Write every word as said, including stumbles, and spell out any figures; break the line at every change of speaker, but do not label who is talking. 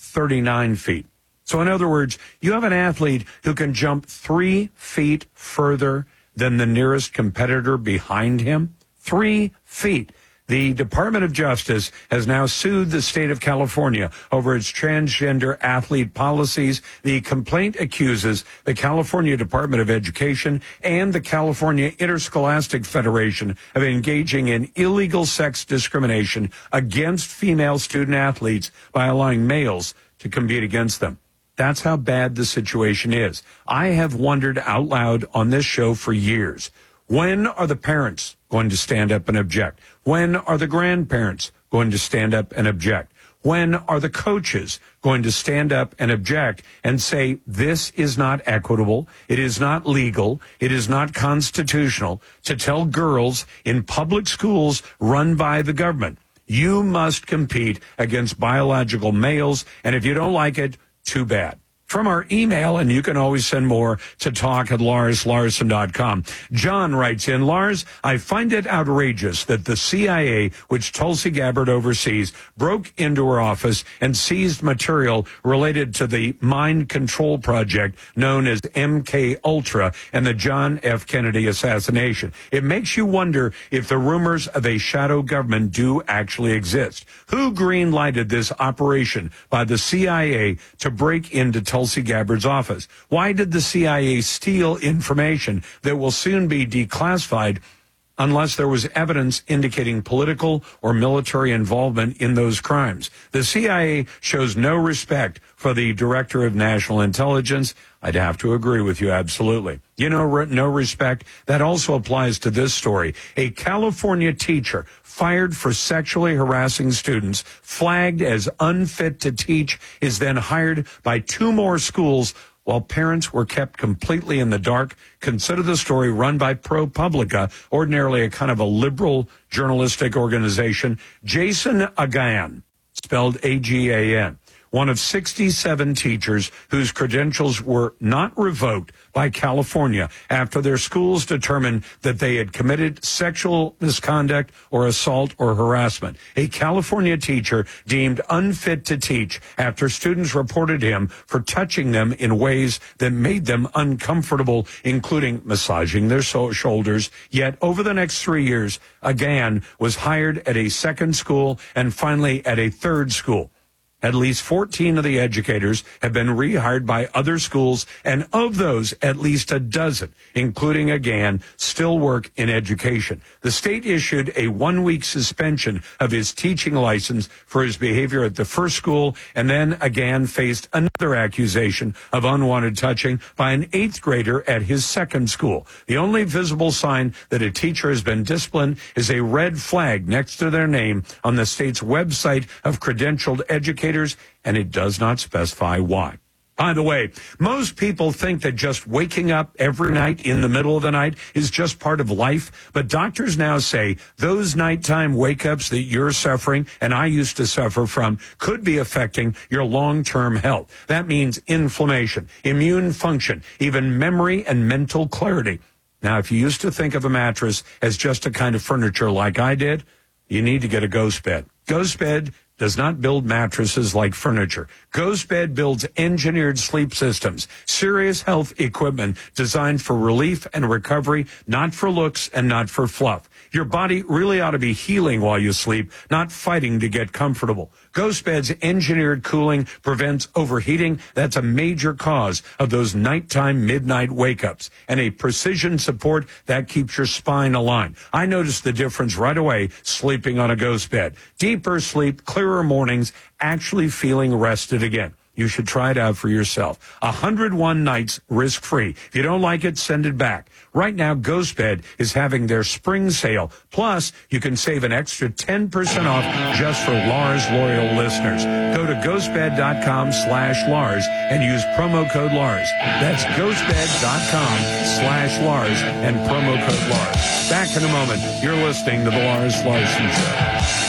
thirty-nine feet. So in other words, you have an athlete who can jump three feet further than the nearest competitor behind him. Three feet. The Department of Justice has now sued the state of California over its transgender athlete policies. The complaint accuses the California Department of Education and the California Interscholastic Federation of engaging in illegal sex discrimination against female student athletes by allowing males to compete against them. That's how bad the situation is. I have wondered out loud on this show for years. When are the parents going to stand up and object? When are the grandparents going to stand up and object? When are the coaches going to stand up and object and say, this is not equitable, it is not legal, it is not constitutional to tell girls in public schools run by the government, you must compete against biological males, and if you don't like it, too bad. From our email, and you can always send more to talk at Lars Larson dot com. John writes in, Lars, I find it outrageous that the C I A, which Tulsi Gabbard oversees, broke into her office and seized material related to the mind control project known as M K Ultra and the John F. Kennedy assassination. It makes you wonder if the rumors of a shadow government do actually exist. Who green-lighted this operation by the C I A to break into Tulsi Tulsi Gabbard's office? Why did the C I A steal information that will soon be declassified unless there was evidence indicating political or military involvement in those crimes? The C I A shows no respect for the Director of National Intelligence. I'd have to agree with you, absolutely. You know, no respect. That also applies to this story. A California teacher fired for sexually harassing students, flagged as unfit to teach, is then hired by two more schools while parents were kept completely in the dark. Consider the story run by ProPublica, ordinarily a kind of a liberal journalistic organization. Jason Agan, spelled A G A N, one of sixty-seven teachers whose credentials were not revoked by California after their schools determined that they had committed sexual misconduct or assault or harassment. A California teacher deemed unfit to teach after students reported him for touching them in ways that made them uncomfortable, including massaging their so- shoulders. Yet over the next three years, Agan was hired at a second school and finally at a third school. At least fourteen of the educators have been rehired by other schools, and of those, at least a dozen, including Agan, still work in education. The state issued a one-week suspension of his teaching license for his behavior at the first school, and then Agan faced another accusation of unwanted touching by an eighth grader at his second school. The only visible sign that a teacher has been disciplined is a red flag next to their name on the state's website of credentialed educators, and it does not specify why. By the way, most people think that just waking up every night in the middle of the night is just part of life, but doctors now say those nighttime wake-ups that you're suffering, and I used to suffer from, could be affecting your long-term health. That means inflammation, immune function, even memory and mental clarity. Now, if you used to think of a mattress as just a kind of furniture like I did, you need to get a Ghost Bed. Ghost Bed does not build mattresses like furniture. Ghost Bed builds engineered sleep systems, serious health equipment designed for relief and recovery, not for looks and not for fluff. Your body really ought to be healing while you sleep, not fighting to get comfortable. Ghost Bed's engineered cooling prevents overheating. That's a major cause of those nighttime midnight wake-ups. And a precision support that keeps your spine aligned. I noticed the difference right away sleeping on a Ghost Bed. Deeper sleep, clearer mornings, actually feeling rested again. You should try it out for yourself. one hundred one nights risk-free. If you don't like it, send it back. Right now, Ghost Bed is having their spring sale. Plus, you can save an extra ten percent off just for Lars loyal listeners. Go to ghostbed.com slash Lars and use promo code Lars. That's ghostbed.com slash Lars and promo code Lars. Back in a moment. You're listening to The Lars Larson Show.